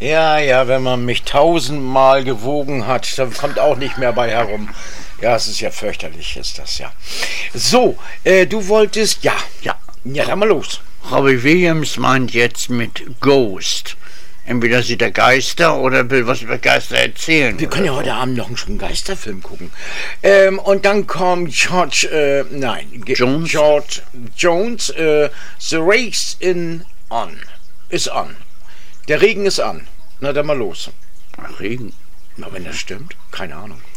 Ja, ja, wenn man mich 1000-mal gewogen hat, dann kommt auch nicht mehr bei herum. Ja, es ist ja fürchterlich, ist das ja. So, du wolltest, ja. Ja. Ja, dann mal los. Robbie Williams meint jetzt mit Ghost. Entweder sieht er Geister oder will was über Geister erzählen. Wir können ja heute Abend noch einen schönen Geisterfilm gucken. Und dann kommt George Jones, The Race ist on. Der Regen ist an. Na, dann mal los. Regen. Na, wenn das stimmt, keine Ahnung.